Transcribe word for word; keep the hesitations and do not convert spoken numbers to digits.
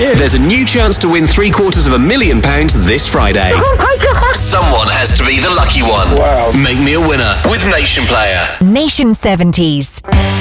you. There's a new chance to win three quarters of a million pounds this Friday. Oh my God. Someone has to be the lucky one. Wow. Make me a winner with Nation Player. Nation seventies.